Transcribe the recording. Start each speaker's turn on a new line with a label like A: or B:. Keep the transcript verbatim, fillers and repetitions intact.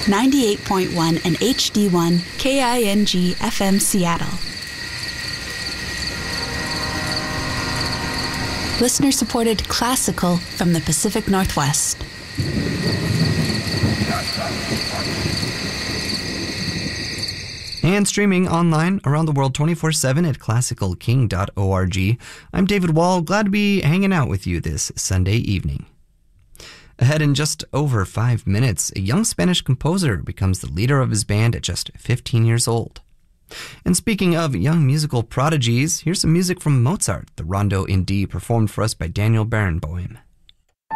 A: ninety-eight point one and H D one K I N G F M Seattle. Listener-supported classical from the Pacific Northwest.
B: And streaming online around the world twenty-four seven at classical king dot org. I'm David Wall, glad to be hanging out with you this Sunday evening. Ahead in just over five minutes, a young Spanish composer becomes the leader of his band at just fifteen years old. And speaking of young musical prodigies, here's some music from Mozart, the Rondo in D, performed for us by Daniel Barenboim.